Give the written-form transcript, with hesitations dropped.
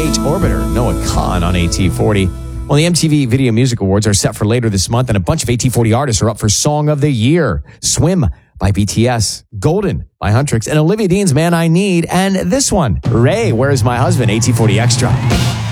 PH Orbiter, Noah Kahan on AT40. Well, the MTV Video Music Awards are set for later this month, and a bunch of AT40 artists are up for Song of the Year. Swim by BTS, Golden by Huntrix, and Olivia Dean's Man I Need, and this one, Ray, Where's My Husband, AT40 Extra.